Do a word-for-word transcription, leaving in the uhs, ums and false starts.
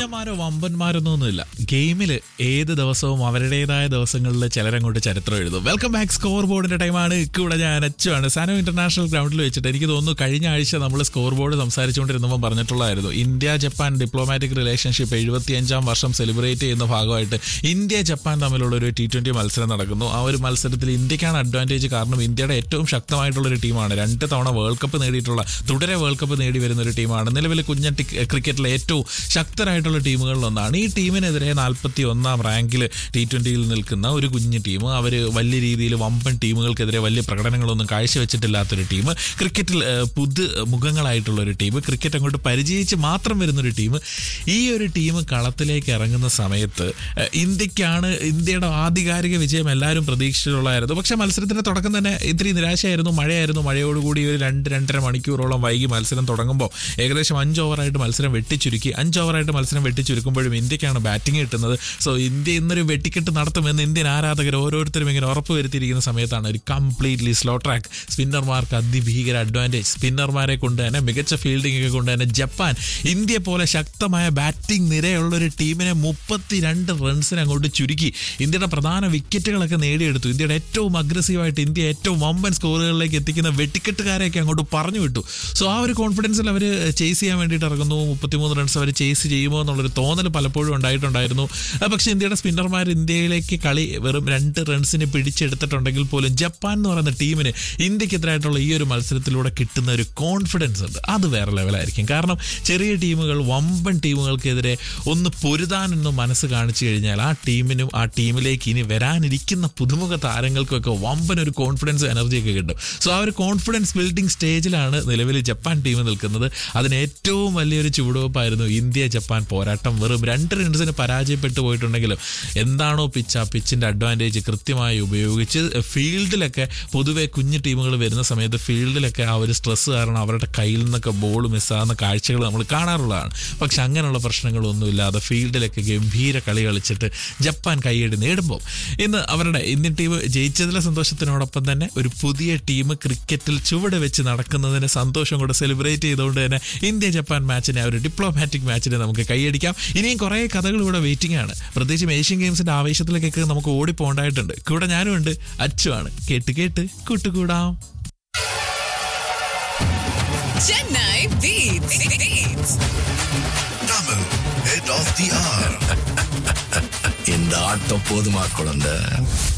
വില്ലന്മാരോ വമ്പന്മാരൊന്നുമില്ല. ഗെയിമിൽ ഏത് ദിവസവും അവരുടേതായ ദിവസങ്ങളിൽ ചിലരങ്ങോട്ട് ചരിത്രം എഴുതും. Welcome back. സ്കോർ ബോർഡിന്റെ ടൈമാണ്. ഇവിടെ ഞാൻ അച്ചുവാണ്. സാനോ ഇന്റർനാഷണൽ ഗ്രൗണ്ടിൽ വെച്ചിട്ട് എനിക്ക് തോന്നുന്നു കഴിഞ്ഞ ആഴ്ച നമ്മൾ score board സംസാരിച്ചുകൊണ്ടിരുന്നപ്പോൾ പറഞ്ഞിട്ടുള്ളതായിരുന്നു, India Japan diplomatic relationship എഴുപത്തിയഞ്ചാം വർഷം സെലിബ്രേറ്റ് ചെയ്യുന്ന ഭാഗമായിട്ട് ഇന്ത്യ ജപ്പാൻ തമ്മിലുള്ള ഒരു ടി ട്വന്റി മത്സരം നടക്കുന്നു. ആ ഒരു മത്സരത്തിൽ ഇന്ത്യക്കാണ് അഡ്വാൻറ്റേജ്. കാരണം ഇന്ത്യയുടെ ഏറ്റവും ശക്തമായിട്ടുള്ള ഒരു ടീമാണ്. രണ്ട് തവണ വേൾഡ് കപ്പ് നേടിയിട്ടുള്ള, തുടരെ വേൾഡ് കപ്പ് നേടി വരുന്ന ഒരു ടീമാണ്. നിലവിൽ കുഞ്ഞൻ ക്രിക്കറ്റിലെ ഏറ്റവും ശക്തരായിട്ടുള്ള ടീമുകളിലൊന്നാണ്. ഈ ടീമിനെതിരെ നാൽപ്പത്തി ഒന്നാം റാങ്കിൽ ടി ട്വന്റിയിൽ നിൽക്കുന്ന ഒരു കുഞ്ഞു ടീം. അവർ വലിയ രീതിയിൽ വമ്പൻ ടീമുകൾക്കെതിരെ വലിയ പ്രകടനങ്ങളൊന്നും കാഴ്ചവെച്ചിട്ടില്ലാത്തൊരു ടീം. ക്രിക്കറ്റിൽ പുതു മുഖങ്ങളായിട്ടുള്ള ഒരു ടീം. ക്രിക്കറ്റ് അങ്ങോട്ട് പരിചയിച്ച് മാത്രം വരുന്നൊരു ടീം. ഈ ഒരു ടീം കളത്തിലേക്ക് ഇറങ്ങുന്ന സമയത്ത് ഇന്ത്യക്കാണ് ഇന്ത്യയുടെ ആധികാരിക വിജയം എല്ലാവരും പ്രതീക്ഷിച്ചിട്ടുള്ളതായിരുന്നു. പക്ഷേ മത്സരത്തിന്റെ തുടക്കം തന്നെ ഇത്തിരി നിരാശയായിരുന്നു. മഴയായിരുന്നു. മഴയോടുകൂടി ഒരു രണ്ട് രണ്ടര മണിക്കൂറോളം വൈകി മത്സരം തുടങ്ങുമ്പോൾ ഏകദേശം അഞ്ച് ഓവറായിട്ട് മത്സരം വെട്ടിച്ചുരുക്കി. അഞ്ച് ഓവറായിട്ട് മത്സരം വെട്ടിച്ചുരുക്കുമ്പോഴും ഇന്ത്യക്കാണ് ബാറ്റിംഗ് കിട്ടുന്നത്. സോ ഇന്ത്യ ഇന്നൊരു വെട്ടിക്കെട്ട് നടത്തുമെന്ന് ഇന്ത്യൻ ആരാധകർ ഓരോരുത്തരും ഇങ്ങനെ ഉറപ്പ് വരുത്തിയിരിക്കുന്ന സമയത്താണ് ഒരു കംപ്ലീറ്റ്ലി സ്ലോ ട്രാക്ക്. സ്പിന്നർമാർക്ക് അതിഭീകര അഡ്വാൻറ്റേജ്. സ്പിന്നർമാരെ കൊണ്ട് തന്നെ, മികച്ച ഫീൽഡിംഗ് ഒക്കെ കൊണ്ട് തന്നെ ജപ്പാൻ ഇന്ത്യ പോലെ ശക്തമായ ബാറ്റിംഗ് നിരയുള്ള ഒരു ടീമിനെ മുപ്പത്തിരണ്ട് റൺസിന് അങ്ങോട്ട് ചുരുക്കി ഇന്ത്യയുടെ പ്രധാന വിക്കറ്റുകളൊക്കെ നേടിയെടുത്തു. ഇന്ത്യയുടെ ഏറ്റവും അഗ്രസീവായിട്ട് ഇന്ത്യ ഏറ്റവും വമ്പൻ സ്കോറുകളിലേക്ക് എത്തിക്കുന്ന വെട്ടിക്കെട്ടുകാരെയൊക്കെ അങ്ങോട്ട് പറഞ്ഞു വിട്ടു. സോ ആ ഒരു കോൺഫിഡൻസിൽ അവർ ചേസ് ചെയ്യാൻ വേണ്ടിയിട്ട് ഇറങ്ങുന്നു. മുപ്പത്തിമൂന്ന് റൺസ് അവർ ചേസ് ചെയ്യുമോ എന്നുള്ളൊരു തോന്നൽ പലപ്പോഴും ഉണ്ടായിട്ടുണ്ടായിരുന്നു. പക്ഷേ ഇന്ത്യയുടെ സ്പിന്നർമാർ ഇന്ത്യയിലേക്ക് കളി വെറും രണ്ട് റൺസിന് പിടിച്ചെടുത്തിട്ടുണ്ടെങ്കിൽ പോലും ജപ്പാൻ എന്ന് പറയുന്ന ടീമിന് ഇന്ത്യക്കെതിരായിട്ടുള്ള ഈ ഒരു മത്സരത്തിലൂടെ കിട്ടുന്ന ഒരു കോൺഫിഡൻസ് ഉണ്ട്. അത് വേറെ ലെവലായിരിക്കും. കാരണം ചെറിയ ടീമുകൾ വമ്പൻ ടീമുകൾക്കെതിരെ ഒന്ന് പൊരുതാനൊന്ന് മനസ്സ് കാണിച്ചു കഴിഞ്ഞാൽ ആ ടീമിനും ആ ടീമിലേക്ക് ഇനി വരാനിരിക്കുന്ന പുതുമുഖ താരങ്ങൾക്കൊക്കെ വമ്പൻ ഒരു കോൺഫിഡൻസ് എനർജിയൊക്കെ കിട്ടും. സോ ആ ഒരു കോൺഫിഡൻസ് ബിൽഡിംഗ് സ്റ്റേജിലാണ് നിലവിൽ ജപ്പാൻ ടീം നിൽക്കുന്നത്. അതിന് ഏറ്റവും വലിയൊരു ചുവടുവെപ്പായിരുന്നു ഇന്ത്യ ജപ്പാൻ പോരാട്ടം. വെറും രണ്ട് റൺസിന് പരാജയപ്പെട്ടു പോയിട്ടുണ്ടെങ്കിലും എന്താണോ പിച്ച്, ആ പിച്ചിൻ്റെ അഡ്വാൻറ്റേജ് കൃത്യമായി ഉപയോഗിച്ച് ഫീൽഡിലൊക്കെ, പൊതുവെ കുഞ്ഞു ടീമുകൾ വരുന്ന സമയത്ത് ഫീൽഡിലൊക്കെ ആ ഒരു സ്ട്രെസ് കാരണം അവരുടെ കയ്യിൽ നിന്നൊക്കെ ബോൾ മിസ്സാകുന്ന കാഴ്ചകൾ നമ്മൾ കാണാറുള്ളതാണ്. പക്ഷെ അങ്ങനെയുള്ള പ്രശ്നങ്ങളൊന്നുമില്ലാതെ ഫീൽഡിലൊക്കെ ഗംഭീര കളി കളിച്ചിട്ട് ജപ്പാൻ കൈയടി നേടുമ്പോൾ ഇന്ന് അവരുടെ ഇന്ത്യൻ ടീം ജയിച്ചതിലെ സന്തോഷത്തിനോടൊപ്പം തന്നെ ഒരു പുതിയ ടീം ക്രിക്കറ്റിൽ ചുവട് വെച്ച് നടക്കുന്നതിന് സന്തോഷം കൂടെ സെലിബ്രേറ്റ് ചെയ്തുകൊണ്ട് തന്നെ ഇന്ത്യ ജപ്പാൻ മാച്ചിനെ, ആ ഒരു ഡിപ്ലോമാറ്റിക് മാച്ചിനെ നമുക്ക് കൈയടിക്കാം. ഇനിയും കുറേ കഥകൾ ഇവിടെ വെയിറ്റിംഗ് ആണ്. പ്രത്യേകിച്ചും ഏഷ്യൻ ഗെയിംസിന്റെ ആവേശത്തിലേക്കൊക്കെ നമുക്ക് ഓടിപ്പോണ്ടായിട്ടുണ്ട്. കൂടെ ഞാനും ഉണ്ട്, അച്ചുവാണ്. കേട്ട് കേട്ട് കൂട്ടുകൂടാം. Chennai Beats. Beats. Tamil, head of the hour. இந்த ஆட்டம் போதுமா குழந்தை?